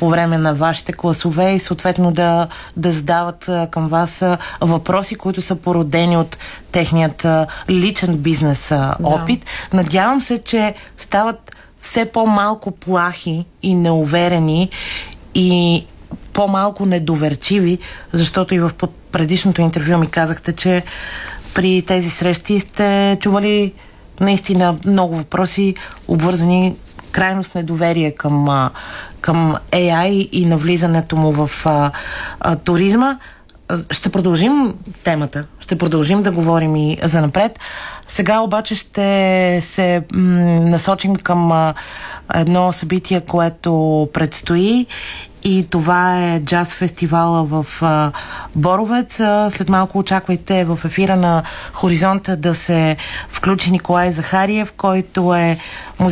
по време на вашите класове и съответно да задават към вас въпроси, които са породени от техният личен бизнес опит. Надявам се, че стават все по-малко плахи и неуверени и по-малко недоверчиви, защото и в предишното интервю ми казахте, че при тези срещи сте чували наистина много въпроси, обвързани крайно с недоверие към AI и навлизането му в туризма. Ще продължим темата, ще продължим да говорим и занапред. Сега обаче ще се насочим към едно събитие, което предстои, и това е джаз фестивала в Боровец. След малко очаквайте в ефира на Хоризонта да се включи Николай Захариев, който е